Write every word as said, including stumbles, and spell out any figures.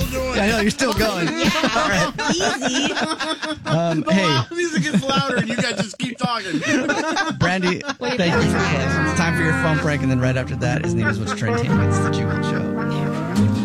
still doing. Yeah, I know you're still going. All right. Easy. Um, The hey, loud music gets louder, and you guys just keep talking. Brandy, thank you for playing. It's time for your phone prank, and then right after that is Nina's What's Trending. It's the Jubal Show.